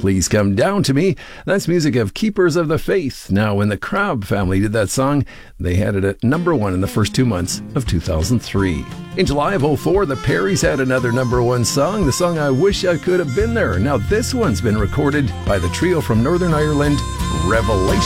Please Come Down to Me. That's music of Keepers of the Faith. Now, when the Crab family did that song, they had it at number one in the first 2 months of 2003. In July of 2004, the Perrys had another number one song, the song I Wish I Could Have Been There. Now, this one's been recorded by the trio from Northern Ireland, Revelation.